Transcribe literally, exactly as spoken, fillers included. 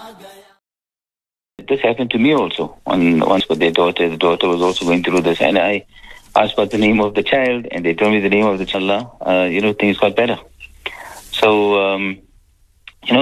This happened to me also. One, once with their daughter, the daughter was also going through this, and I asked what the name of the child, and they told me the name of the child. Uh, you know, things got better. So um,